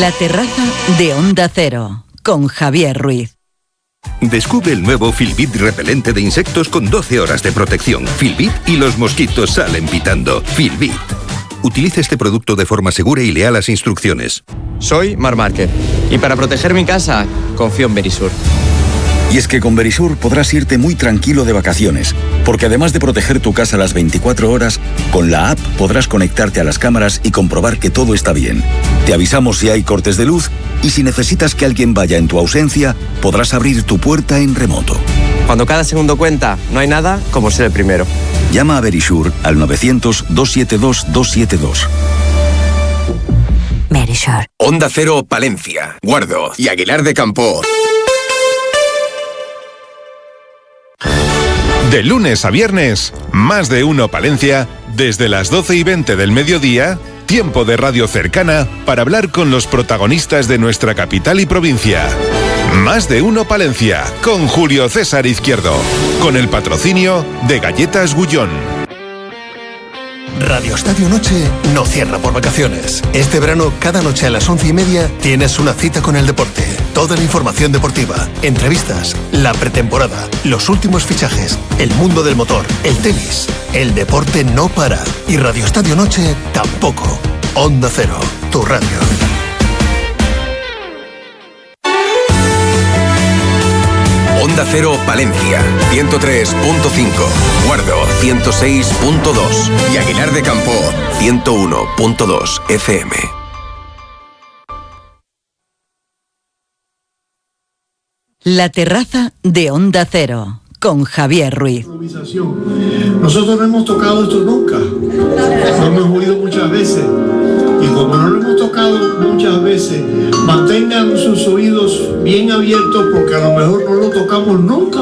La terraza de Onda Cero, con Javier Ruiz. Descubre el nuevo Filbit repelente de insectos con 12 horas de protección. Filbit y los mosquitos salen pitando. Filbit. Utiliza este producto de forma segura y lea las instrucciones. Soy Marc Márquez y para proteger mi casa confío en Verisur. Y es que con Verisur podrás irte muy tranquilo de vacaciones, porque además de proteger tu casa las 24 horas, con la app podrás conectarte a las cámaras y comprobar que todo está bien. Te avisamos si hay cortes de luz y si necesitas que alguien vaya en tu ausencia, podrás abrir tu puerta en remoto. Cuando cada segundo cuenta, no hay nada como ser el primero. Llama a Verisur al 900-272-272. Verisur. Onda Cero Palencia, Guardo y Aguilar de Campoo. De lunes a viernes, Más de Uno Palencia, desde las 12:20 del mediodía, tiempo de radio cercana para hablar con los protagonistas de nuestra capital y provincia. Más de Uno Palencia, con Julio César Izquierdo, con el patrocinio de Galletas Gullón. Radio Estadio Noche no cierra por vacaciones. Este verano, cada noche a las 11:30, tienes una cita con el deporte. Toda la información deportiva, entrevistas, la pretemporada, los últimos fichajes, el mundo del motor, el tenis. El deporte no para. Y Radio Estadio Noche tampoco. Onda Cero, tu radio. Onda Cero Palencia, 103.5, Guardo, 106.2 y Aguilar de Campoo, 101.2 FM. La terraza de Onda Cero, con Javier Ruiz. Nosotros no hemos tocado esto nunca. Lo hemos oído muchas veces. Y como no lo hemos tocado muchas veces, mantengan sus oídos bien abiertos porque a lo mejor no lo tocamos nunca.